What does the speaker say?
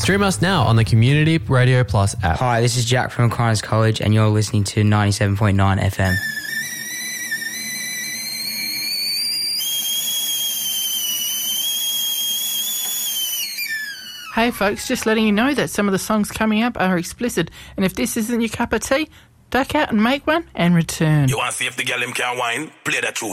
Stream us now on the Community Radio Plus app. Hi, this is Jack from Aquinas College and you're listening to 97.9 FM. Hey folks, just letting you know that some of the songs coming up are explicit, and if this isn't your cup of tea, duck out and make one and return. You want to see if the girl him can wine? Play that tune.